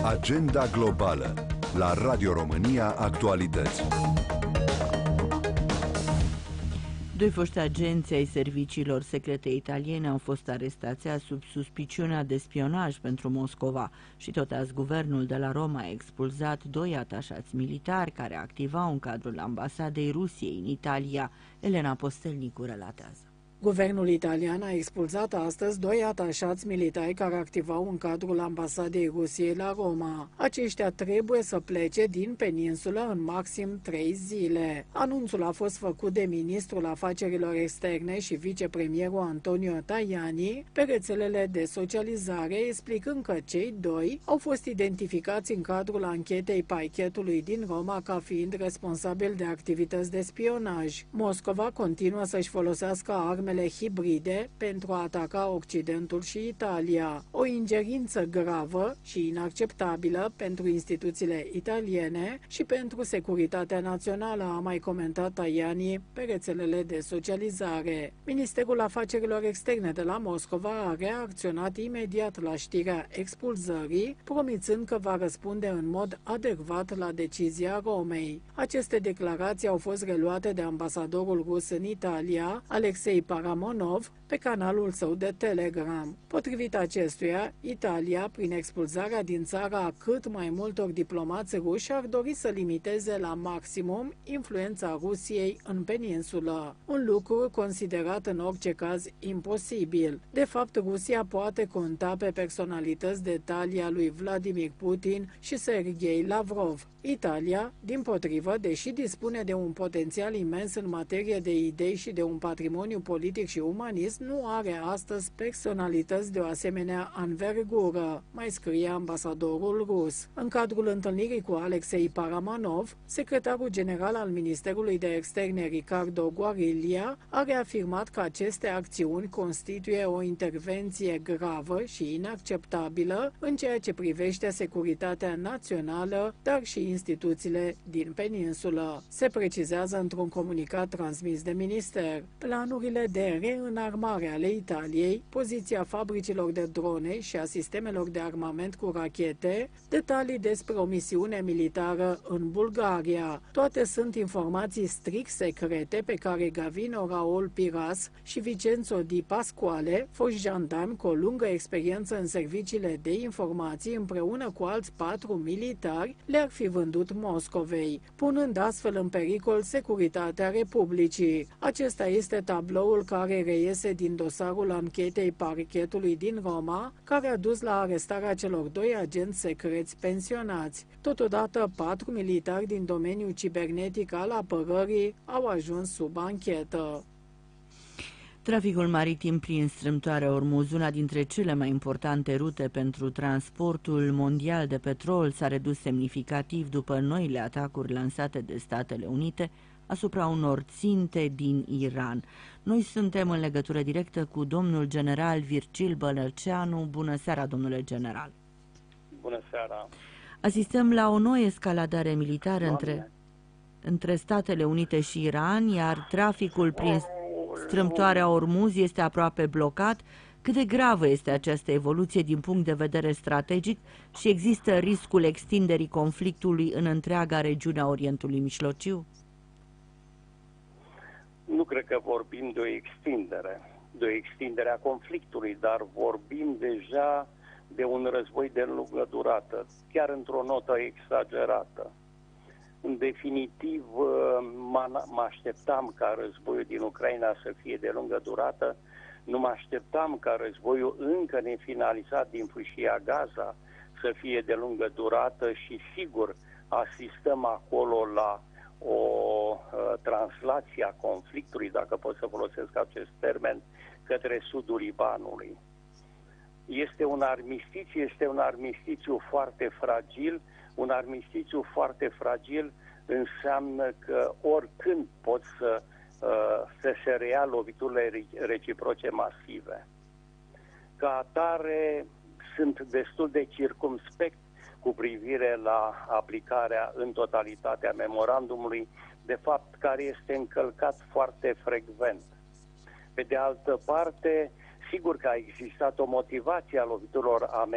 Agenda globală la Radio România Actualități. Doi foști agenți ai serviciilor secrete italiene au fost arestați sub suspiciunea de spionaj pentru Moscova și tot azi guvernul de la Roma a expulzat doi atașați militari care activau în cadrul ambasadei Rusiei în Italia. Elena Postelnicu relatează. Guvernul italian a expulzat astăzi doi atașați militari care activau în cadrul ambasadei Rusiei la Roma. Aceștia trebuie să plece din peninsulă în maxim 3 zile. Anunțul a fost făcut de ministrul afacerilor externe și vicepremierul Antonio Tajani pe rețelele de socializare, explicând că cei doi au fost identificați în cadrul anchetei parchetului din Roma ca fiind responsabili de activități de spionaj. Moscova continuă să-și folosească arme hibride pentru a ataca Occidentul și Italia. O ingerință gravă și inacceptabilă pentru instituțiile italiene și pentru securitatea națională, a mai comentat Tajani pe rețelele de socializare. Ministerul Afacerilor Externe de la Moscova a reacționat imediat la știrea expulzării, promițând că va răspunde în mod adecvat la decizia Romei. Aceste declarații au fost reluate de ambasadorul rus în Italia, Alexei Paramonov, pe canalul său de Telegram. Potrivit acestuia, Italia, prin expulzarea din țară a cât mai multor diplomați ruși, ar dori să limiteze la maximum influența Rusiei în peninsulă, un lucru considerat în orice caz imposibil. De fapt, Rusia poate conta pe personalități de talia lui Vladimir Putin și Sergei Lavrov. Italia, dimpotrivă, deși dispune de un potențial imens în materie de idei și de un patrimoniu politic și umanist, nu are astăzi personalități de o asemenea anvergură, mai scrie ambasadorul rus. În cadrul întâlnirii cu Alexei Paramonov, secretarul general al Ministerului de Externe Riccardo Guariglia a reafirmat că aceste acțiuni constituie o intervenție gravă și inacceptabilă în ceea ce privește securitatea națională, dar și instituțiile din peninsulă. Se precizează într-un comunicat transmis de minister. Planurile de reînarmare ale Italiei, poziția fabricilor de drone și a sistemelor de armament cu rachete, detalii despre o misiune militară în Bulgaria. Toate sunt informații strict secrete pe care Gavino Raul Piras și Vincenzo Di Pasquale, foști jandarmi cu o lungă experiență în serviciile de informații, împreună cu alți 4 militari, le-ar fi vândut Moscovei, punând astfel în pericol securitatea Republicii. Acesta este tabloul care reiese din dosarul anchetei parchetului din Roma, care a dus la arestarea celor doi agenți secreți pensionați. Totodată, 4 militari din domeniul cibernetic al apărării au ajuns sub anchetă. Traficul maritim prin strâmtoarea Ormuz, una dintre cele mai importante rute pentru transportul mondial de petrol, s-a redus semnificativ după noile atacuri lansate de Statele Unite asupra unor ținte din Iran. Noi suntem în legătură directă cu domnul general Virgil Bălăceanu. Bună seara, domnule general! Bună seara! Asistăm la o nouă escaladare militară între Statele Unite și Iran, iar traficul prin strâmtoarea Ormuz este aproape blocat. Cât de gravă este această evoluție din punct de vedere strategic și există riscul extinderii conflictului în întreaga regiune a Orientului Mijlociu? Nu cred că vorbim de o extindere a conflictului, dar vorbim deja de un război de lungă durată, chiar într-o notă exagerată. În definitiv, mă așteptam ca războiul din Ucraina să fie de lungă durată, nu mă așteptam ca războiul încă nefinalizat din fâșia Gaza să fie de lungă durată și sigur asistăm acolo la o translație a conflictului, dacă pot să folosesc acest termen, către sudul Libanului. Este un armistițiu foarte fragil. Un armistițiu foarte fragil înseamnă că oricând pot să se reia loviturile reciproce masive. Ca atare, sunt destul de circumspect cu privire la aplicarea în totalitate a memorandumului, de fapt, care este încălcat foarte frecvent. Pe de altă parte, sigur că a existat o motivație a loviturilor